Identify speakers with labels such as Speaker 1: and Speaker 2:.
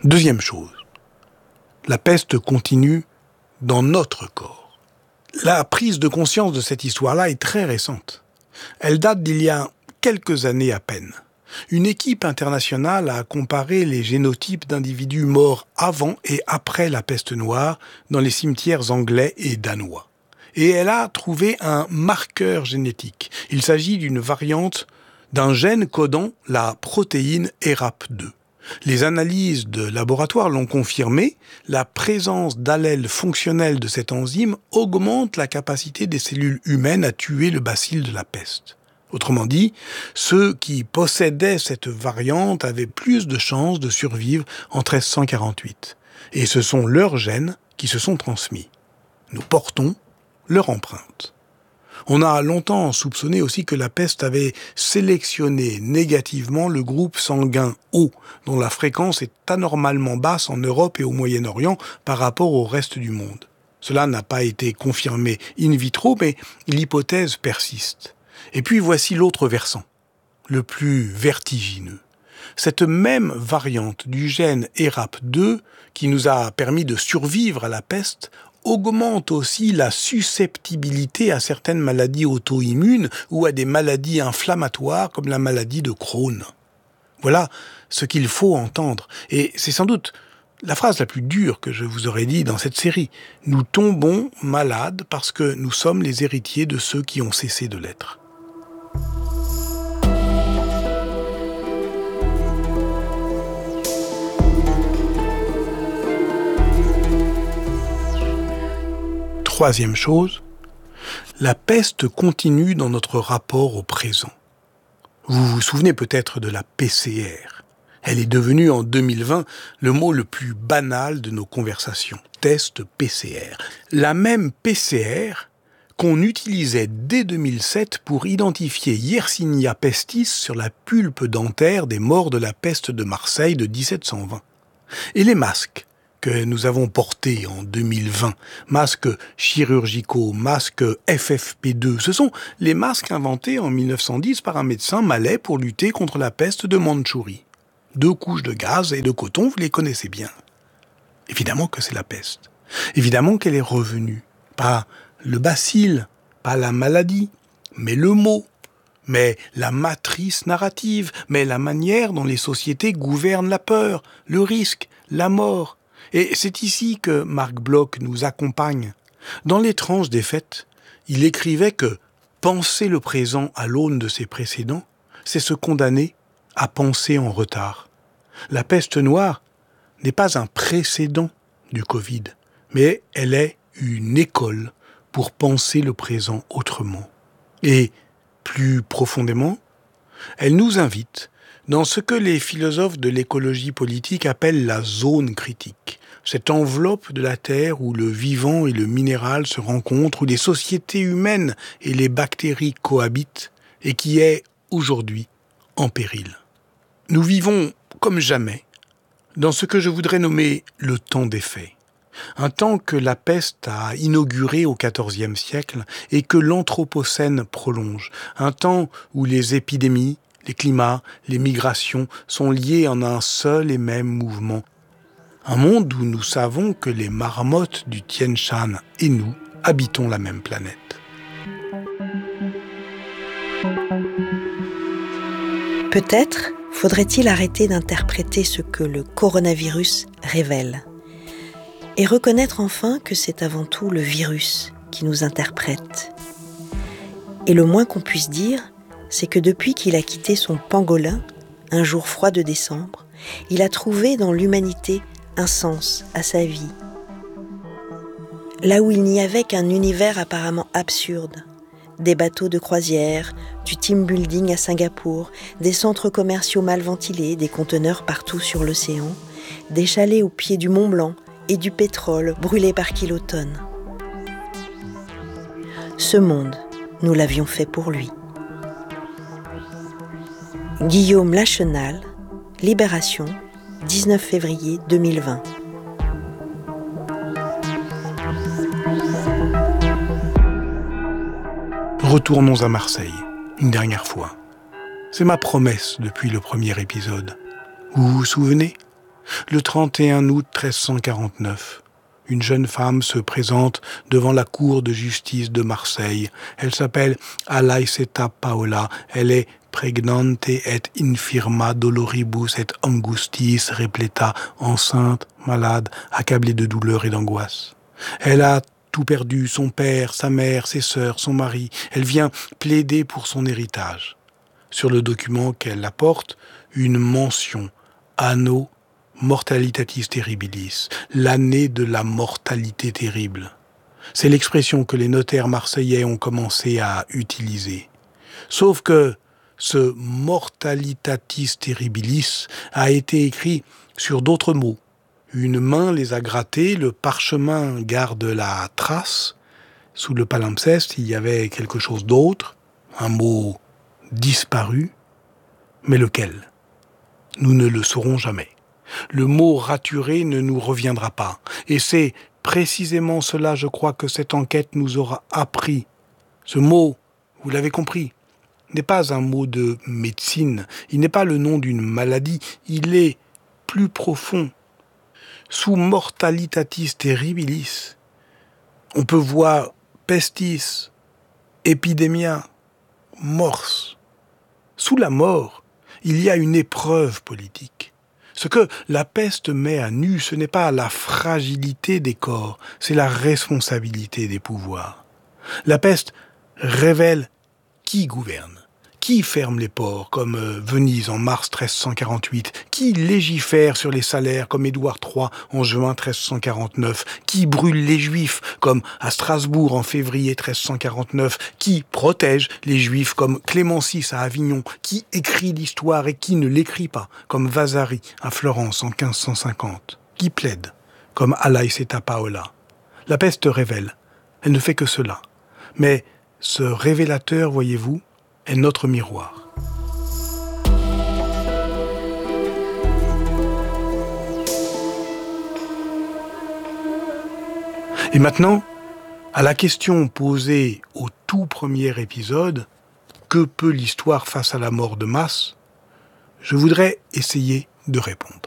Speaker 1: Deuxième chose, la peste continue dans notre corps. La prise de conscience de cette histoire-là est très récente. Elle date d'il y a quelques années à peine. Une équipe internationale a comparé les génotypes d'individus morts avant et après la peste noire dans les cimetières anglais et danois. Et elle a trouvé un marqueur génétique. Il s'agit d'une variante d'un gène codant la protéine ERAP2. Les analyses de laboratoire l'ont confirmé, la présence d'allèles fonctionnels de cette enzyme augmente la capacité des cellules humaines à tuer le bacille de la peste. Autrement dit, ceux qui possédaient cette variante avaient plus de chances de survivre en 1348. Et ce sont leurs gènes qui se sont transmis. Nous portons leur empreinte. On a longtemps soupçonné aussi que la peste avait sélectionné négativement le groupe sanguin O, dont la fréquence est anormalement basse en Europe et au Moyen-Orient par rapport au reste du monde. Cela n'a pas été confirmé in vitro, mais l'hypothèse persiste. Et puis voici l'autre versant, le plus vertigineux. Cette même variante du gène ERAP2, qui nous a permis de survivre à la peste, augmente aussi la susceptibilité à certaines maladies auto-immunes ou à des maladies inflammatoires comme la maladie de Crohn. Voilà ce qu'il faut entendre. Et c'est sans doute la phrase la plus dure que je vous aurais dit dans cette série. Nous tombons malades parce que nous sommes les héritiers de ceux qui ont cessé de l'être. Troisième chose, la peste continue dans notre rapport au présent. Vous vous souvenez peut-être de la PCR. Elle est devenue en 2020 le mot le plus banal de nos conversations. Test PCR. La même PCR qu'on utilisait dès 2007 pour identifier Yersinia pestis sur la pulpe dentaire des morts de la peste de Marseille de 1720. Et les masques que nous avons portés en 2020, masques chirurgicaux, masques FFP2, ce sont les masques inventés en 1910 par un médecin malais pour lutter contre la peste de Mandchourie. 2 couches de gaz et de coton, vous les connaissez bien. Évidemment que c'est la peste. Évidemment qu'elle est revenue. Pas le bacille, pas la maladie, mais le mot, mais la matrice narrative, mais la manière dont les sociétés gouvernent la peur, le risque, la mort. Et c'est ici que Marc Bloch nous accompagne. Dans l'étrange défaite, il écrivait que penser le présent à l'aune de ses précédents, c'est se condamner à penser en retard. La peste noire n'est pas un précédent du Covid, mais elle est une école pour penser le présent autrement. Et plus profondément, elle nous invite dans ce que les philosophes de l'écologie politique appellent la zone critique, cette enveloppe de la Terre où le vivant et le minéral se rencontrent, où les sociétés humaines et les bactéries cohabitent, et qui est aujourd'hui en péril. Nous vivons comme jamais dans ce que je voudrais nommer le temps des faits. Un temps que la peste a inauguré au XIVe siècle et que l'Anthropocène prolonge. Un temps où les épidémies, les climats, les migrations sont liés en un seul et même mouvement. Un monde où nous savons que les marmottes du Tien Shan et nous habitons la même planète.
Speaker 2: Peut-être faudrait-il arrêter d'interpréter ce que le coronavirus révèle et reconnaître enfin que c'est avant tout le virus qui nous interprète. Et le moins qu'on puisse dire, c'est que depuis qu'il a quitté son pangolin, un jour froid de décembre, il a trouvé dans l'humanité un sens à sa vie. Là où il n'y avait qu'un univers apparemment absurde, des bateaux de croisière, du team building à Singapour, des centres commerciaux mal ventilés, des conteneurs partout sur l'océan, des chalets au pied du Mont Blanc et du pétrole brûlé par kilotonnes. Ce monde, nous l'avions fait pour lui. Guillaume Lachenal, Libération, 19 février 2020.
Speaker 1: Retournons à Marseille, une dernière fois. C'est ma promesse depuis le premier épisode. Vous vous souvenez ? Le 31 août 1349, une jeune femme se présente devant la cour de justice de Marseille. Elle s'appelle Alaïseta Paola. Elle est pregnante et infirma doloribus et angustis repleta, enceinte, malade, accablée de douleur et d'angoisse. Elle a tout perdu, son père, sa mère, ses sœurs, son mari. Elle vient plaider pour son héritage. Sur le document qu'elle apporte, une mention, anno mortalitatis terribilis, l'année de la mortalité terrible. C'est l'expression que les notaires marseillais ont commencé à utiliser. Sauf que ce mortalitatis terribilis a été écrit sur d'autres mots. Une main les a grattés, le parchemin garde la trace. Sous le palimpseste, il y avait quelque chose d'autre, un mot disparu, mais lequel ? Nous ne le saurons jamais. Le mot raturé ne nous reviendra pas. Et c'est précisément cela, je crois, que cette enquête nous aura appris. Ce mot, vous l'avez compris, n'est pas un mot de médecine, il n'est pas le nom d'une maladie, il est plus profond. Sous mortalitatis terribilis, on peut voir pestis, épidémia, mors. Sous la mort, il y a une épreuve politique. Ce que la peste met à nu, ce n'est pas la fragilité des corps, c'est la responsabilité des pouvoirs. La peste révèle qui gouverne, qui ferme les ports comme Venise en mars 1348, qui légifère sur les salaires comme Édouard III en juin 1349, qui brûle les Juifs comme à Strasbourg en février 1349, qui protège les Juifs comme Clément VI à Avignon, qui écrit l'histoire et qui ne l'écrit pas comme Vasari à Florence en 1550, qui plaide comme Alaïseta Paola. La peste révèle, elle ne fait que cela. Mais ce révélateur, voyez-vous, est notre miroir. Et maintenant, à la question posée au tout premier épisode, que peut l'histoire face à la mort de masse, je voudrais essayer de répondre.